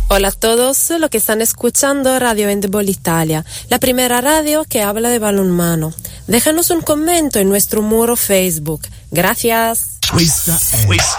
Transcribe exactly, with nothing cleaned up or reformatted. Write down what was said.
Hola a todos los que están escuchando Radio Handball Italia, la primera radio que habla de balonmano. Déjanos un comentario en nuestro muro Facebook. Gracias. Questa è